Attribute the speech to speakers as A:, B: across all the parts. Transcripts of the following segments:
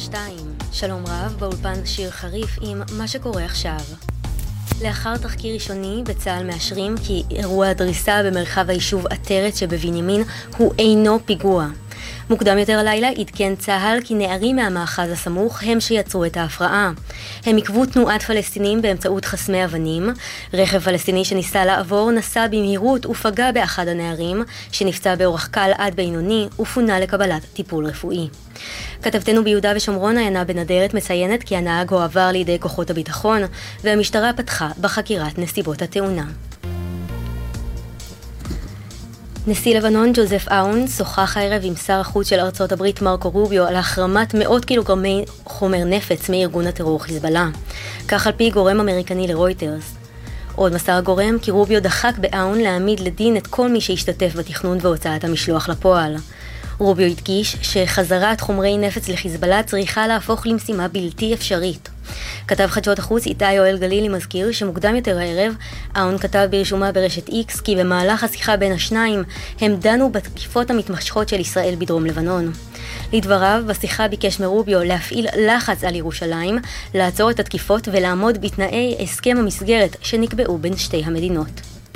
A: 2. שלום רב, באולפן שיר חריף עם מה שקורה עכשיו. לאחר תחקיר ראשוני בצה"ל מאשרים כי אירוע הדריסה במרחב היישוב עטרת שבבנימין הוא אינו פיגוע. מוקדם יותר הלילה עדכן צה"ל כי נערים מהמאחז הסמוך הם שיצרו את ההפרעה. הם עקבו תנועת פלסטינים באמצעות חסמי אבנים. רכב פלסטיני שניסה לעבור נסע במהירות ופגע באחד הנערים, שנפצע באורח קל עד בינוני ופונה לקבלת טיפול רפואי. כתבתנו ביהודה ושומרון עיינה בן אדרת מציינת כי הנהג הועבר לידי כוחות הביטחון והמשטרה פתחה בחקירת נסיבות התאונה. נשיא לבנון ג'וזף אאון שוחח הערב עם שר החוץ של ארצות הברית מרקו רוביו על החרמת מאות קילוגרמי חומר נפץ מארגון הטרור חיזבאללה. כך על פי גורם אמריקני לרויטרס. עוד מסר הגורם כי רוביו דחק באאון להעמיד לדין את כל מי שהשתתף בתכנון והוצאת המשלוח לפועל. רוביו הדגיש שחזרת חומרי נפץ לחיזבאללה צריכה להפוך למשימה בלתי אפשרית. כתב חדשות החוץ איתי יואל גלילי מזכיר שמוקדם יותר הערב אאון כתב ברשומה ברשת איקס כי במהלך השיחה בין השניים הם דנו בתקיפות המתמשכות של ישראל בדרום לבנון. לדבריו, בשיחה ביקש מרוביו להפעיל לחץ על ירושלים, לעצור את התקיפות ולעמוד בתנאי הסכם המסגרת שנקבעו בין שתי המדינות.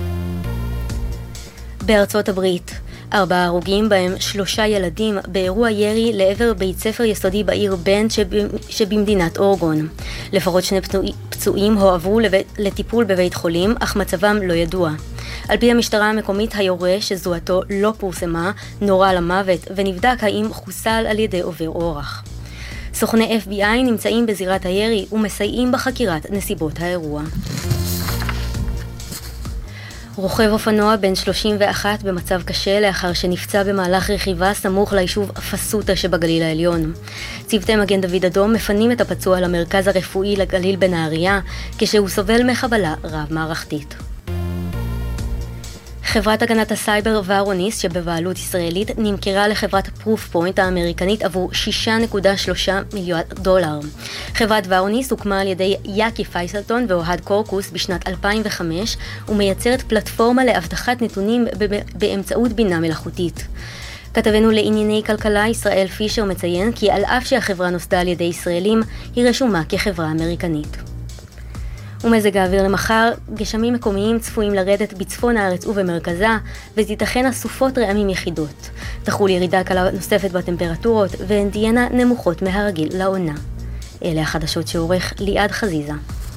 A: בארצות הברית 4 הרוגים בהם 3 ילדים באירוע ירי לעבר בית ספר יסודי בעיר בנד שבמדינת אורגון. לפחות 2 פצועים הועברו לטיפול בבית חולים, אך מצבם לא ידוע. על פי המשטרה המקומית, היורה שזוהתו לא פורסמה נורה למוות ונבדק האם חוסל על ידי עובר אורח. סוכני FBI נמצאים בזירת הירי ומסייעים בחקירת נסיבות האירוע. רוכב אופנוע בן 31 במצב קשה לאחר שנפצע במהלך רכיבה סמוך ליישוב פסוטה שבגליל העליון. צוותי מגן דוד אדום מפנים את הפצוע למרכז הרפואי לגליל בנהריה כשהוא סובל מחבלה רב מערכתית. חברת הגנת הסייבר וארוניס שבבעלות ישראלית נמכרה לחברת פרופ-פוינט האמריקנית עבור $6.3 מיליון. חברת וארוניס הוקמה על ידי יאקי פייסלטון ואוהד קורקוס בשנת 2005 ומייצרת פלטפורמה לאבטחת נתונים באמצעות בינה מלאכותית. כתבנו לענייני כלכלה ישראל פישר מציין כי על אף שהחברה נוסדה על ידי ישראלים היא רשומה כחברה אמריקנית. ומזג האוויר למחר, גשמים מקומיים צפויים לרדת בצפון הארץ ובמרכזה, ותיתכן אסופות רעמים יחידות. תחול ירידה קלה נוספת בטמפרטורות, והן תהיינה נמוכות מהרגיל לעונה. אלה החדשות שעורך ליעד חזיזה.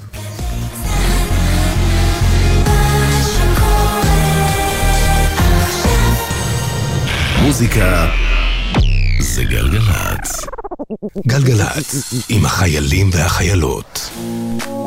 B: מוזיקה זה גלגלצ. גלגלצ עם החיילים והחיילות.